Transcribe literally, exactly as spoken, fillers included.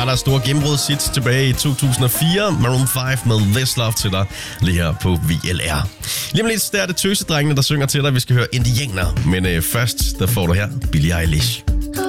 var der store gennembrudshit tilbage i to tusind og fire. Maroon fem med This Love til dig, lige her på V L R. Lige om lidt, der er det tøsedrengene, der synger til dig. Vi skal høre Indianer, men øh, først, der får du her Billie Eilish.